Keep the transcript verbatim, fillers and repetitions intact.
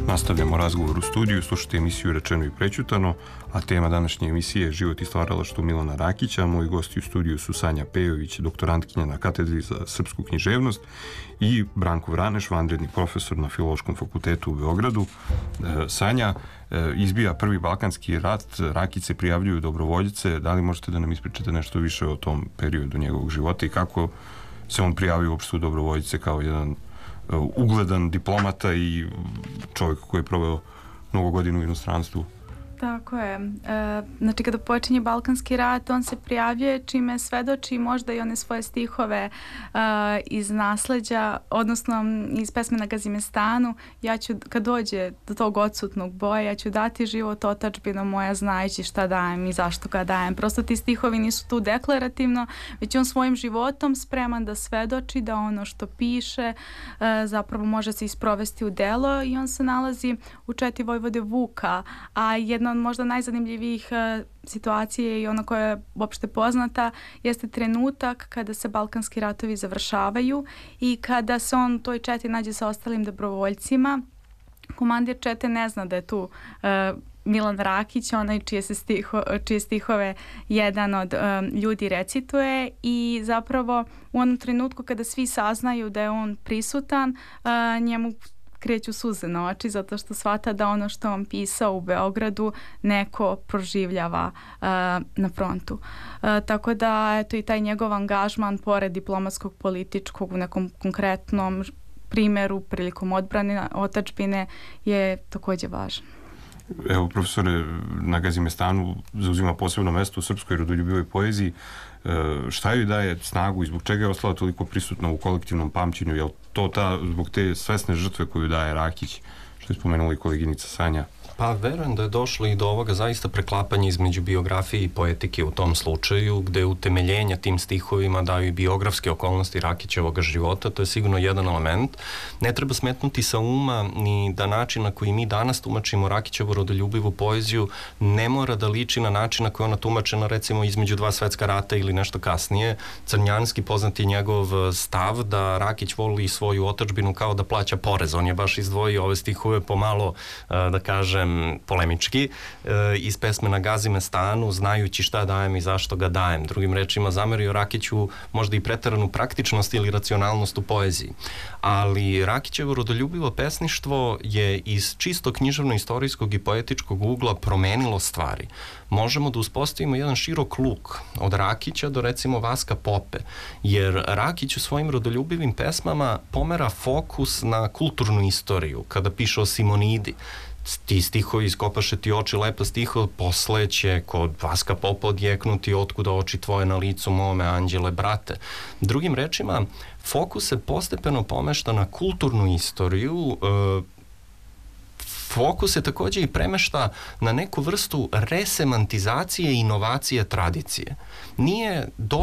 Nastavljamo razgovor u studiju, slušajte emisiju Rečeno i prećutano, a tema današnje emisije je život i stvaralaštvo Milana Rakića. Moji gosti u studiju su Sanja Pejović, doktorantkinja na katedri za srpsku književnost, i Branko Vraneš, vanredni profesor na Filološkom fakultetu u Beogradu. E, Sanja, e, izbija prvi Balkanski rat, Rakić se prijavljuju dobrovoljce. Da li možete da nam ispričate nešto više o tom periodu njegovog života i kako se on prijavio uopšte u dobrovoljce kao jedan ugledan diplomata i čovjek koji je proveo mnogo godina u inostranstvu? Tako je. E, znači, kada počinje Balkanski rat, on se prijavljuje čime svedoči možda i one svoje stihove e, iz nasleđa, odnosno iz pesme Na Gazimestanu. Ja ću, kad dođe do tog odsutnog boja, ja ću dati život otadžbino moja, znajući šta dajem i zašto ga dajem. Prosto ti stihovi nisu tu deklarativno, već on svojim životom spreman da svedoči da ono što piše e, zapravo može se isprovesti u delo, i on se nalazi u Četi Vojvode Vuka, a jedna od možda najzanimljivijih uh, situacije i ona koja je uopšte poznata jeste trenutak kada se Balkanski ratovi završavaju i kada se on u toj četi nađe sa ostalim dobrovoljcima. Komandir čete ne zna da je tu uh, Milan Rakić, onaj čije, se stiho, čije stihove jedan od um, ljudi recituje, i zapravo u onom trenutku kada svi saznaju da je on prisutan, uh, njemu kreću suze na oči, zato što shvata da ono što on pisao u Beogradu neko proživljava uh, na frontu. Uh, tako da, eto, i taj njegov angažman, pored diplomatskog, političkog, u nekom konkretnom primjeru prilikom odbrane otadžbine, je također važan. Evo, profesore, Na Gazimestanu zauzima posebno mesto u srpskoj rodoljubivoj poeziji. E, šta joj daje snagu i zbog čega je ostala toliko prisutna u kolektivnom pamćenju? Je li to ta, zbog te svesne žrtve koju daje Rakić, što je spomenula i koleginica Sanja? Pa verujem da je došlo i do ovoga zaista preklapanja između biografije i poetike u tom slučaju, gde utemeljenja tim stihovima daju i biografske okolnosti Rakićevog života. To je sigurno jedan element. Ne treba smetnuti sa uma ni da način na koji mi danas tumačimo Rakićevu rodoljubivu poeziju ne mora da liči na način na koji ona tumačena, recimo, između dva svetska rata ili nešto kasnije. Crnjanski, poznati njegov stav da Rakić voli svoju otadžbinu kao da plaća porez. On je baš izdvojio ove stihove pomalo, da kažem, polemički, e, iz pesme Na Gazimestanu, znajući šta dajem i zašto ga dajem. Drugim rečima, zamerio Rakiću možda i preteranu praktičnost ili racionalnost u poeziji. Ali Rakićevo rodoljubivo pesništvo je iz čisto književno-istorijskog i poetičkog ugla promenilo stvari. Možemo da uspostavimo jedan širok luk od Rakića do, recimo, Vaska Pope, jer Rakić u svojim rodoljubivim pesmama pomera fokus na kulturnu istoriju, kada piše o Simonidi. Ti stihovi Iskopaše ti oči, lepa stiho, posle će kod Vaska Popa odjeknuti Otkuda oči tvoje na licu mome, anđele brate. Drugim rečima, fokus se postepeno pomešta na kulturnu istoriju, e, fokus se također i premešta na neku vrstu resemantizacije i inovacije tradicije. Nije do